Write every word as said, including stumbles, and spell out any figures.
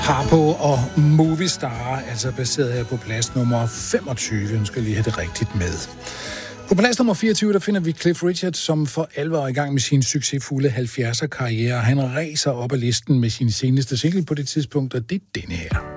Harpo og Movistar, altså baseret her på plads nummer femogtyve. Jeg skal lige have det rigtigt med. På plads nummer fireogtyve, der finder vi Cliff Richard, som for alvor er i gang med sin succesfulde halvfjerdser karriere. Han ræser op ad listen med sin seneste single på det tidspunkt, og det er denne her.